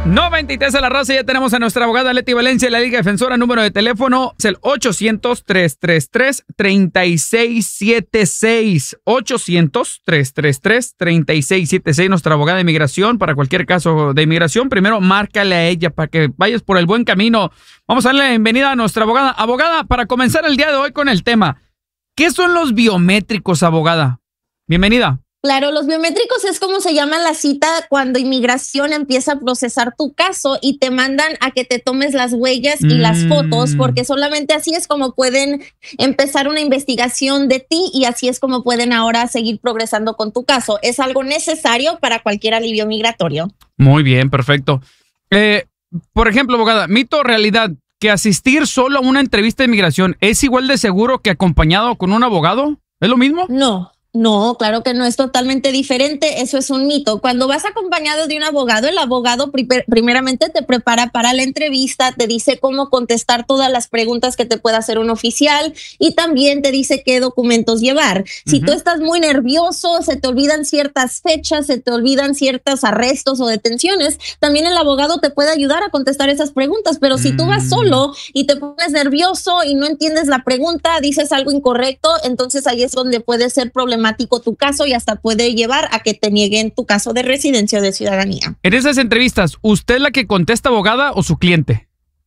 93 a la raza, ya tenemos a nuestra abogada Leti Valencia, la Liga Defensora. Número de teléfono es el 800-333-3676. 800-333-3676. Nuestra abogada de inmigración, para cualquier caso de inmigración, primero márcale a ella para que vayas por el buen camino. Vamos a darle la bienvenida a nuestra abogada. Abogada, para comenzar el día de hoy con el tema, ¿qué son los biométricos, abogada? Bienvenida. Claro, los biométricos es como se llama la cita cuando inmigración empieza a procesar tu caso y te mandan a que te tomes las huellas y las fotos, porque solamente así es como pueden empezar una investigación de ti y así es como pueden ahora seguir progresando con tu caso. Es algo necesario para cualquier alivio migratorio. Muy bien, perfecto. Por ejemplo, abogada, mito o realidad, que asistir solo a una entrevista de inmigración es igual de seguro que acompañado con un abogado. ¿Es lo mismo? No, claro que no, es totalmente diferente. Eso es un mito. Cuando vas acompañado de un abogado, el abogado primeramente te prepara para la entrevista, te dice cómo contestar todas las preguntas que te pueda hacer un oficial y también te dice qué documentos llevar. Si tú estás muy nervioso, se te olvidan ciertas fechas, se te olvidan ciertos arrestos o detenciones, también el abogado te puede ayudar a contestar esas preguntas. Pero si tú vas solo y te pones nervioso y no entiendes la pregunta, dices algo incorrecto, entonces ahí es donde puede ser problemático tu caso y hasta puede llevar a que te nieguen tu caso de residencia o de ciudadanía. En esas entrevistas, ¿usted es la que contesta, abogada, o su cliente?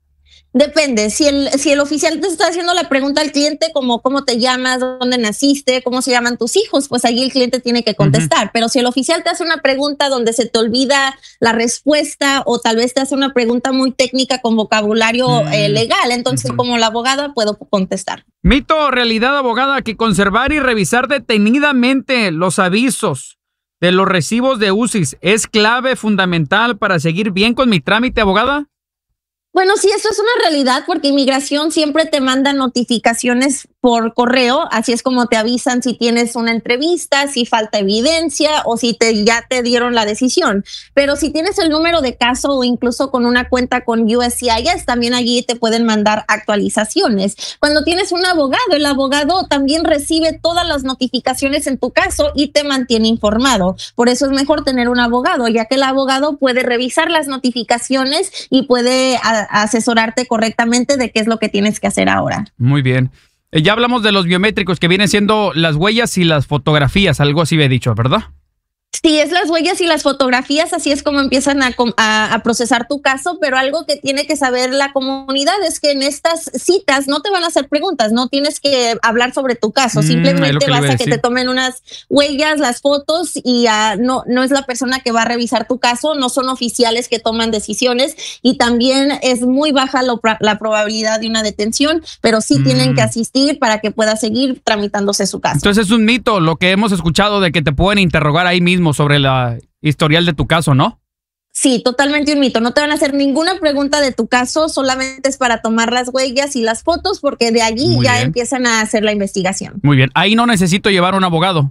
Depende. Si el oficial te está haciendo la pregunta al cliente como cómo te llamas, dónde naciste, cómo se llaman tus hijos, pues ahí el cliente tiene que contestar. Pero si el oficial te hace una pregunta donde se te olvida la respuesta o tal vez te hace una pregunta muy técnica con vocabulario legal, entonces como la abogada puedo contestar. Mito o realidad, abogada, que conservar y revisar detenidamente los avisos de los recibos de UCIS es clave fundamental para seguir bien con mi trámite, abogada. Bueno, sí, eso es una realidad porque inmigración siempre te manda notificaciones por correo, así es como te avisan si tienes una entrevista, si falta evidencia o si ya te dieron la decisión. Pero si tienes el número de caso o incluso con una cuenta con USCIS, también allí te pueden mandar actualizaciones. Cuando tienes un abogado, el abogado también recibe todas las notificaciones en tu caso y te mantiene informado. Por eso es mejor tener un abogado, ya que el abogado puede revisar las notificaciones y puede asesorarte correctamente de qué es lo que tienes que hacer ahora. Muy bien. Ya hablamos de los biométricos, que vienen siendo las huellas y las fotografías, algo así he dicho, ¿verdad? Sí, es las huellas y las fotografías, así es como empiezan a procesar tu caso, pero algo que tiene que saber la comunidad es que en estas citas no te van a hacer preguntas, no tienes que hablar sobre tu caso, simplemente vas a que te tomen unas huellas, las fotos y no es la persona que va a revisar tu caso, no son oficiales que toman decisiones y también es muy baja la probabilidad de una detención, pero sí tienen que asistir para que pueda seguir tramitándose su caso. Entonces es un mito lo que hemos escuchado de que te pueden interrogar ahí mismo sobre la historial de tu caso, ¿no? Sí, totalmente un mito. No te van a hacer ninguna pregunta de tu caso, solamente es para tomar las huellas y las fotos, porque de allí empiezan a hacer la investigación. Muy bien. Ahí no necesito llevar un abogado.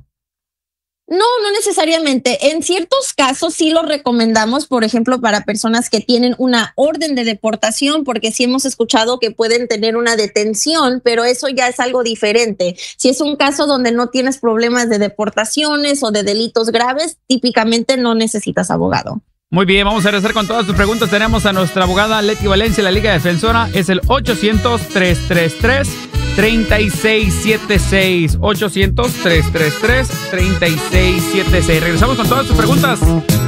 No necesariamente. En ciertos casos sí lo recomendamos, por ejemplo, para personas que tienen una orden de deportación, porque sí hemos escuchado que pueden tener una detención, pero eso ya es algo diferente. Si es un caso donde no tienes problemas de deportaciones o de delitos graves, típicamente no necesitas abogado. Muy bien, vamos a regresar con todas tus preguntas. Tenemos a nuestra abogada Leti Valencia, la Liga Defensora. Es el 800-333-3676. 800-333-3676. Regresamos con todas tus preguntas.